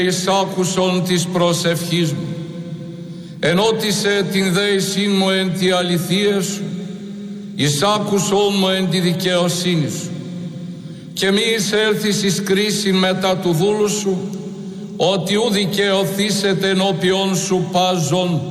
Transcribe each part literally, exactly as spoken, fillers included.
εισάκουσον της προσευχής μου, ενώτισε την δέησή μου εν τη αληθεία σου, εισάκουσον μου εν τη δικαιοσύνη σου, και μη εισέλθεις εις κρίσιν μετά του δούλου σου, ότι ου δικαιωθήσετε ενώπιον σου πάζον.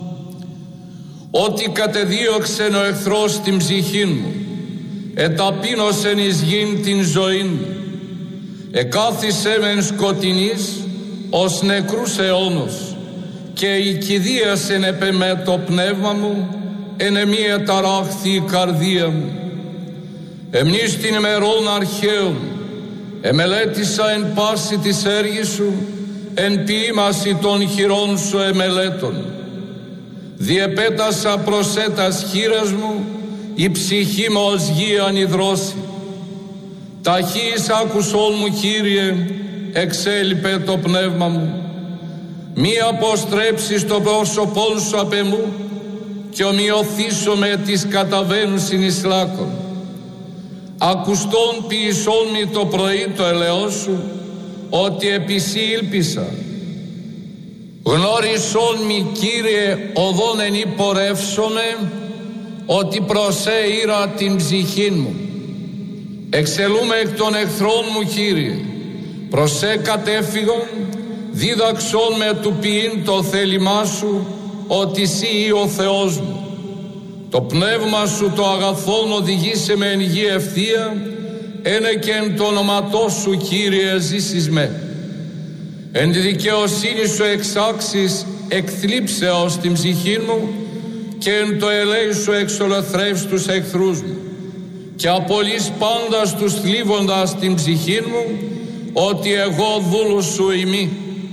Ότι κατεδίωξεν ο εχθρός την ψυχήν μου, εταπείνωσεν εις γην την ζωήν μου, εκάθισε μεν σκοτεινής ως νεκρούς αιώνος, και οικηδίασεν επ' με το πνεύμα μου, εν εμή εταράχθη η καρδία μου. Εμνείς την ημερών αρχαίων, εμελέτησα εν πάση της έργης σου, εν ποίημαση των χειρών σου εμελέτων. Διεπέτασα προσέτας χείρας μου, η ψυχή μου ως γη ανιδρώση. Ταχύς άκουσόν μου, Κύριε, εξέλιπε το πνεύμα μου. Μη αποστρέψεις το πρόσωπόν σου απ' εμού, και ομοιωθήσω με τις καταβαίνουσιν εις λάκων. Ακουστόν ποιησόν μη το πρωί το ελαιό σου, ότι επί σοι ήλπισα. Γνώρισόν μη, Κύριε, οδόν εν υπορεύσομαι, ότι προσέ ήρα την ψυχήν μου. Εξελούμε εκ των εχθρών μου, Κύριε, προσέ κατέφυγον, δίδαξον με του ποιήν το θέλημά σου, ότι σύ ή ο Θεός μου. Το πνεύμα σου το αγαθόν οδηγήσε με εν γη ευθεία, ένε και εν το όνοματό σου, Κύριε, ζήσεις με. Εν τη δικαιοσύνη σου εξάξεις εκθλίψεως την ψυχή μου, και εν το ελέη σου εξολοθρεύς τους εχθρούς μου, και απολύς πάντας τους θλίβοντας την ψυχή μου, ότι εγώ δούλος σου ημί.